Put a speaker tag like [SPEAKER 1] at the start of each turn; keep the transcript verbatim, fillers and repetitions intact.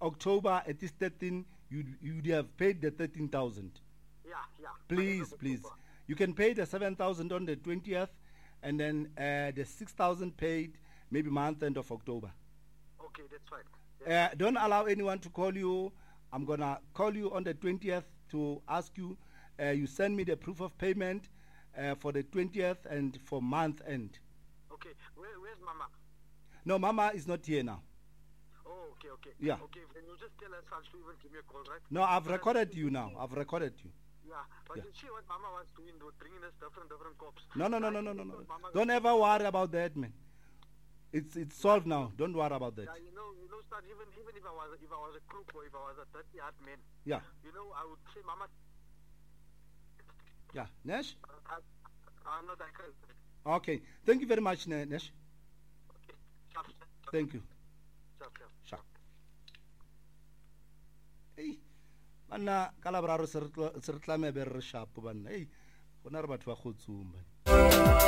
[SPEAKER 1] October at this thirteen, you you'd have paid the thirteen thousand.
[SPEAKER 2] Yeah, yeah.
[SPEAKER 1] Please, please. You can pay the seven thousand on the twentieth, and then uh, the six thousand paid maybe month end of October.
[SPEAKER 2] Okay, that's fine. Yeah.
[SPEAKER 1] Uh, don't allow anyone to call you. I'm gonna call you on the twentieth to ask you. Uh, you send me the proof of payment uh, for the twentieth and for month end.
[SPEAKER 2] Okay, Where, where's Mama?
[SPEAKER 1] No, Mama is not here now.
[SPEAKER 2] Oh, okay, okay.
[SPEAKER 1] Yeah.
[SPEAKER 2] Okay, then you just tell us, I'll even give me a call, right?
[SPEAKER 1] No, I've recorded you now. I've recorded you.
[SPEAKER 2] Yeah, but
[SPEAKER 1] Yeah.
[SPEAKER 2] you see what Mama was doing, bringing us different, different cops.
[SPEAKER 1] No, no, no,
[SPEAKER 2] I
[SPEAKER 1] no, no, no,
[SPEAKER 2] think
[SPEAKER 1] no.
[SPEAKER 2] Mama-
[SPEAKER 1] Don't ever worry about that, man. It's it's solved now. Don't worry about that.
[SPEAKER 2] Yeah, you know, you know, Stan, even even if I was if I was a crook or if I was a dirty hard man,
[SPEAKER 1] Yeah,
[SPEAKER 2] you know, I would say, Mama,
[SPEAKER 1] yeah. Nesh?
[SPEAKER 2] I, I'm not that kind.
[SPEAKER 1] Okay. Thank you very much, Ne- Nesh.
[SPEAKER 2] Okay, sharp, sharp,
[SPEAKER 1] Thank you.
[SPEAKER 2] sharp, sharp.
[SPEAKER 1] Sharp. Hey, banna ka laboraro se re tla- se re tlame be re re shapo banna. Hey, go na re batho ba go tsumba.